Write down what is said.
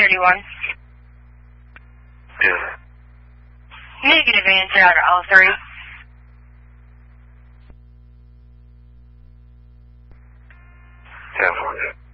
31. Yeah. Negative answer out of all three. California.